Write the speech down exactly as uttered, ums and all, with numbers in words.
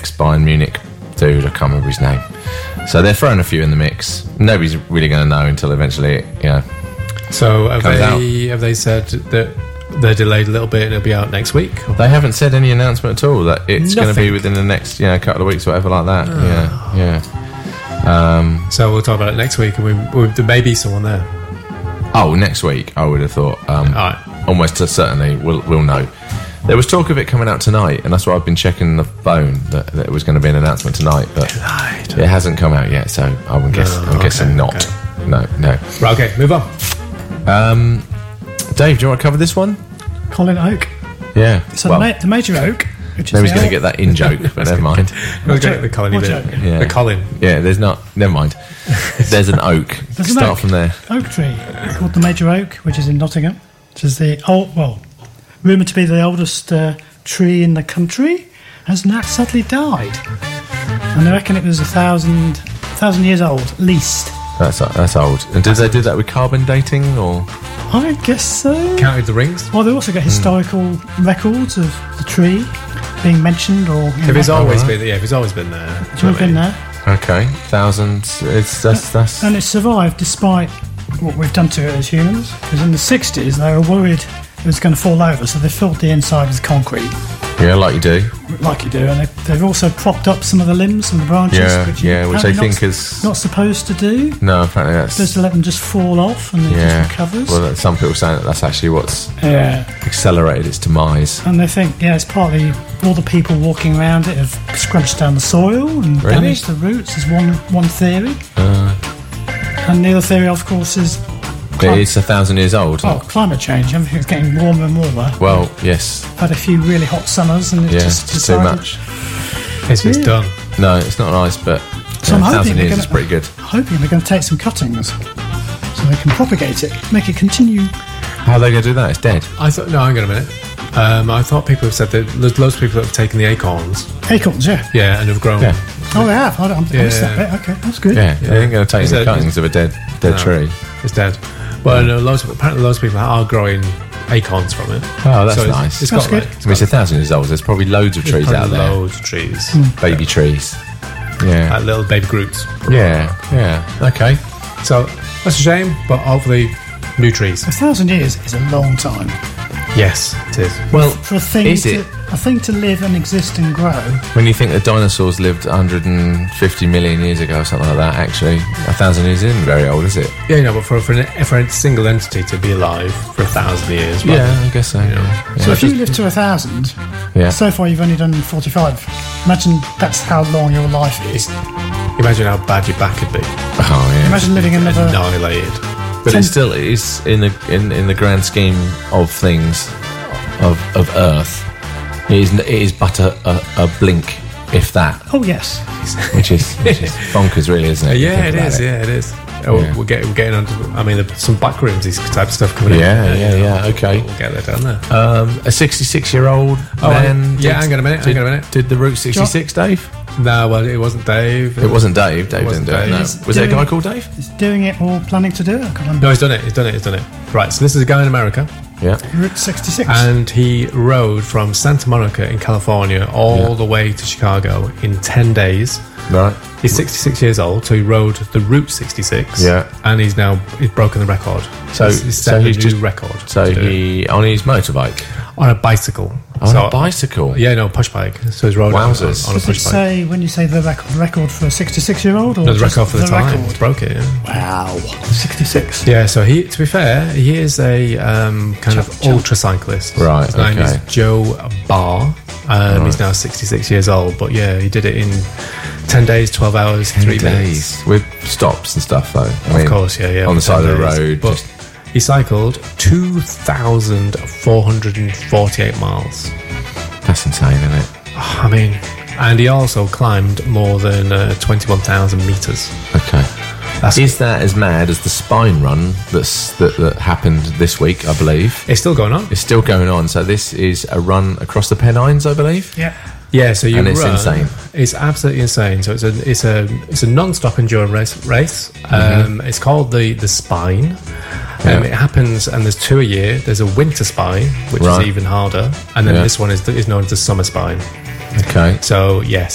ex-Bayern Munich dude. I can't remember his name. So they're throwing a few in the mix. Nobody's really going to know until eventually, you know. So have Comes they, have they said that they're delayed a little bit and it'll be out next week? They haven't said any announcement at all that it's going to be Nothing. within the next, you know, couple of weeks or whatever like that. Oh. Yeah, yeah. Um, So we'll talk about it next week, and we, we, there may be someone there. oh, next week, I would have thought. Um, All right. Almost certainly, we'll, we'll know. There was talk of it coming out tonight, and that's why I've been checking the phone that, that it was going to be an announcement tonight, but Tonight. it hasn't come out yet, so I would guess, I'm okay, guessing not. okay. No, no. Right, okay, move on. Um, Dave, do you want to cover this one? Colin Oak. Yeah. So well, the, ma- the major oak, which is nobody's the going to get that in joke, but never mind. We'll get the Colin What bit. joke? Yeah. The Colin. Yeah, there's not. Never mind. There's an oak. There's an Start oak. from there. oak tree called the Major Oak, which is in Nottingham, which is the old, well, rumoured to be the oldest uh, tree in the country, has now sadly died. And they reckon it was a thousand, thousand years old, at least. That's that's old. And did they do that with carbon dating or? I guess so. Counted the rings. Well, they also got historical records of the tree being mentioned or... If it's always Alright. been, yeah, if it's always been there. It's always been there. Okay, thousands. It's that's that's. And it's survived despite what we've done to it as humans. Because in the sixties, they were worried it was going to fall over, so they filled the inside with concrete, Yeah, like you do. like you do. And they, they've also propped up some of the limbs and the branches, Yeah, which, you yeah, which they apparently think not, is not supposed to do. no. Apparently that's Supposed to let them just fall off and it yeah. just recovers. Well, that- some people saying that that's actually what's yeah. accelerated its demise. And they think, yeah, it's partly all the people walking around it have scrunched down the soil and Really? damaged the roots, is one one theory. Uh, And the other theory, of course, is but it's a thousand years old. oh, climate change. Everything's getting warmer and warmer. Well, yes. Had a few really hot summers and it Yeah, just it's too decided, much. It's, it's Yeah. done. No, it's not nice, but So yeah, I'm a hoping thousand they're years gonna- is pretty good. hoping they're going to take some cuttings so they can propagate it, make it continue. How are they going to do that? It's dead. I thought, no, hang on a minute. Um, I thought people have said that there's loads of people that have taken the acorns, Acorns, yeah. yeah, and have grown. Yeah. Oh, they have. I, don't, I missed Yeah. that bit. Okay, that's good. Yeah, they ain't going to take Is the that- cuttings of a dead dead No. tree. It's dead. Well, no, loads of, apparently loads of people are growing acorns from it. Oh, that's So it's- nice. It's That's got good. like, I mean, it's a thousand years old. There's probably loads of trees out probably there. loads of trees, Baby trees. Yeah. like little baby Groots. Yeah. Yeah. Okay. So that's a shame, but hopefully new trees. A thousand years is a long time. Yes, it is. Well, For a thing, is to, it? a thing to live and exist and grow. When you think the dinosaurs lived one hundred fifty million years ago or something like that, actually, a thousand years isn't very old, is it? Yeah, no, but for for, an, for a single entity to be alive for a thousand years, well, Yeah, I guess so. Yeah. So if you live to a thousand, Yeah. so far you've only done forty-five. Imagine that's how long your life is. imagine how bad your back could be. Oh yeah. Imagine living another. Annihilated. But ten- it still is in the in, in the grand scheme of things of of Earth. It is it is but a, a, a blink, if that, Oh yes. which is, which is bonkers, really, isn't it? Yeah, Think it about is. Yeah, it is. Oh, Yeah. We're getting we're getting onto. I mean, there's some back rooms, these type of stuff coming in. Yeah, yeah, yeah. Okay. We'll get there down there. Um, a sixty-six-year-old Oh, man. yeah, hang on a minute, Did, hang on a minute. Did the Route sixty-six, Dave? No, well, it wasn't Dave. It wasn't Dave. Dave wasn't didn't do it. No. Dave. Was there a guy Doing- called Dave? Is doing it or planning to do it? I can't remember. No, he's done it. He's done it. He's done it. Right. So this is a guy in America, Yeah. Route sixty-six. and he rode from Santa Monica in California all Yeah. the way to Chicago in ten days. Right. He's sixty-six years old, so he rode the Route sixty-six. Yeah. and he's now he's broken the record. So- he's, he's so set a he's new just- record. So to do it. he on his motorbike, on a bicycle. on So- a bicycle. Yeah, no, push bike. So he's rode on, on, Wowzers. on a Does it push bike. say when you say the record, record for a sixty-six-year-old or No, the just record for the, time. record? Broke it. Yeah. Wow, sixty-six. Yeah, so he, to be fair, he is a um, kind of ultra cyclist. Right, His name okay. is Joe Barr. Um, He's now sixty-six years old, but yeah, he did it in ten days, twelve hours, three minutes. Days with stops and stuff, though. I mean, Of course, yeah, yeah. on the ten side of the days. road. But just- he cycled two thousand four hundred forty-eight miles. that's insane, isn't it? I mean, and he also climbed more than uh, twenty-one thousand metres. Okay. That's Is that as mad as the spine run that's that, that happened this week? I believe It's still going on. it's still going on. So this is a run across the Pennines, I believe. Yeah. Yeah, so you And it's run, insane. It's absolutely insane. So it's a it's a it's a non-stop endurance race. race. Um, it's called the the Spine. Um, Mm-hmm. Yeah. It happens, and there's two a year. There's a winter spine, which Right. is even harder, and then Yeah. this one is is known as the summer spine. Okay. So yes,